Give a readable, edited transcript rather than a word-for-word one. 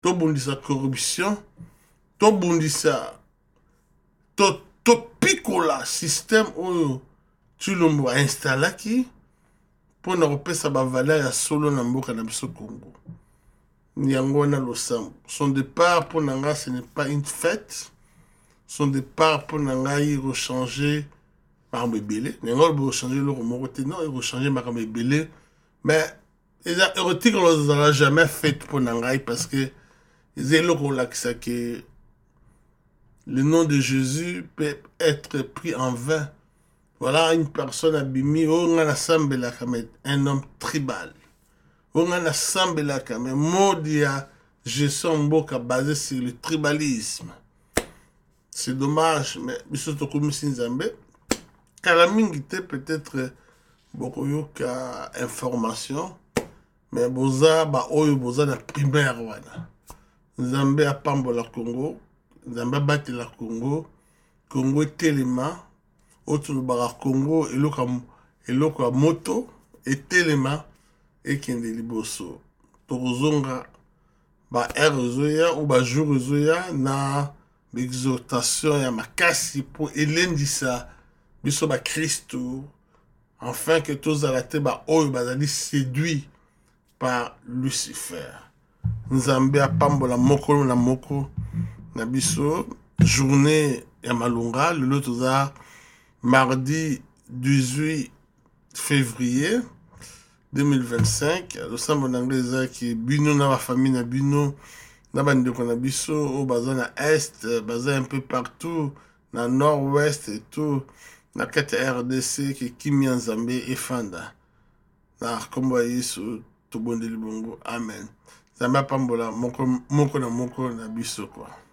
tobundisa corruption, tobundisa topikola système oyo Tshilombo installaki pour na kopesa ba valeur ya solo na mboka na biso Congo. Yango na losambo. Son départ pour Nanga, ce n'est pas une fête. Son départ pour Nanga, il va changer par Mébélé. Il va changer le Romoroté. Non, il va changer par Mébélé. Mais les érotiques, on ne l'a jamais fait pour Nanga parce que les éloquents que le nom de Jésus peut être pris en vain. Voilà une personne abîmée, on a un homme tribal. On a assemblé mais Modia gestion mboka basé sur le tribalisme. C'est dommage, mais bisoto comme Nzambe. Kalamingite peut-être beaucoup yoka information, mais boza ba oyo boza na primaire wana. Nzambe a pambola Congo, Nzambe bati la Congo, Congo telema, autour bara Congo eloko moto et telema. Et kende liboso tozonga ba erozoya ou ba jurozoya na exhortation ya makasi pour elendisa biso ba Christo afin que tous alate ba oyo bazali séduit par Lucifer. Nzambe apambola moko na moko na biso journée ya malunga le toza mardi 18 février 2025, le sambo n'anglais qui bino na la famille na bino na bandeko na biso au bazin na est, bazin un peu partout na nord-ouest et tout na kati RDC qui kimia Nzambe et fanda na kombo Yesu to bondeli bongo amen. Nzambe pambola moko na biso quoi.